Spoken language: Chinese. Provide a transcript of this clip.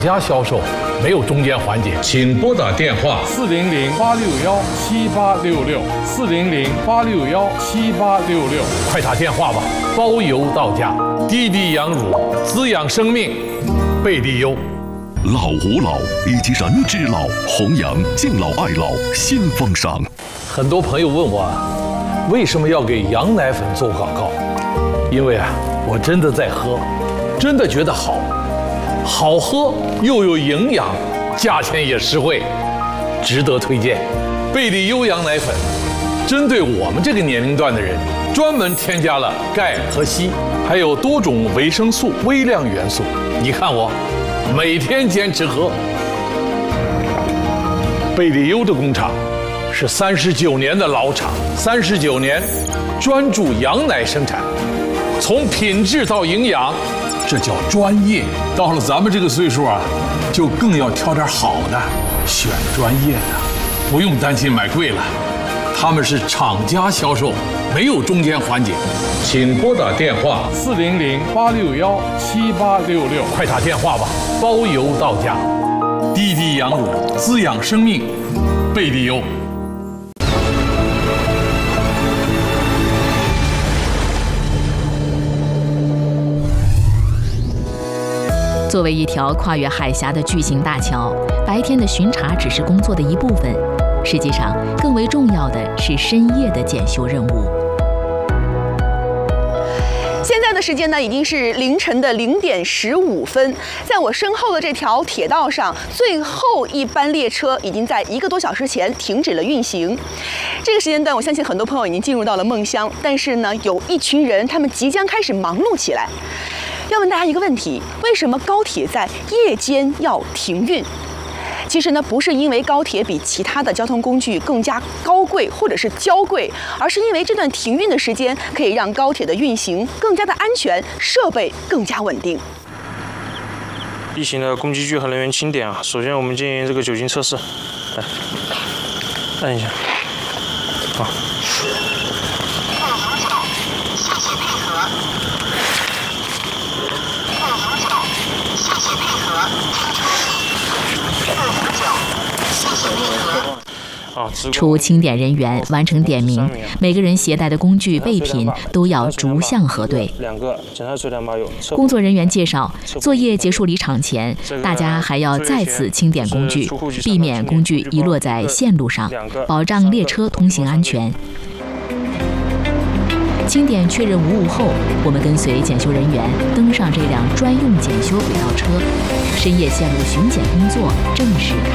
家销售，没有中间环节，请拨打电话 400-861-7866，400-861-7866， 快打电话吧，包邮到家。滴滴羊乳滋养生命，贝利优。 老吾老以及人之老，弘扬敬老爱老新风尚。 很多朋友问我，为什么要给羊奶粉做广告？因为我真的在喝，真的觉得好喝又有营养，价钱也实惠，值得推荐。贝利优羊奶粉针对我们这个年龄段的人，专门添加了钙和硒，还有多种维生素、微量元素。你看我每天坚持喝。贝利优的工厂是39年的老厂，39年专注羊奶生产，从品质到营养，这叫专业。到了咱们这个岁数就更要挑点好的，选专业的，不用担心买贵了。他们是厂家销售，没有中间环节，请拨打电话 400-861-7866， 快打电话吧，包邮到家。滴滴羊乳滋养生命，贝利优。 作为一条跨越海峡的巨型大桥，白天的巡查只是工作的一部分，实际上更为重要的是深夜的检修任务。 现在的时间呢，已经是凌晨的0点15分。在我身后的这条铁道上，最后一班列车已经在1个多小时前停止了运行。这个时间段，我相信很多朋友已经进入到了梦乡，但是呢，有一群人他们即将开始忙碌起来。要问大家一个问题：为什么高铁在夜间要停运？其实呢，不是因为高铁比其他的交通工具更加高贵或者是娇贵，而是因为这段停运的时间可以让高铁的运行更加的安全，设备更加稳定。 例行的公机具和人员清点首先我们进行这个酒精测试，来，按一下，好。 除清点人员完成点名，每个人携带的工具备品都要逐项核对。工作人员介绍，作业结束离场前，大家还要再次清点工具，避免工具遗落在线路上，保障列车通行安全。清点确认无误后，我们跟随检修人员登上这辆专用检修轨道车，深夜线路巡检工作正式